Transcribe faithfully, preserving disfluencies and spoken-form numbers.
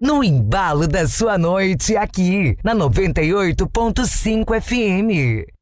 no embalo da sua noite aqui na noventa e oito ponto cinco F M.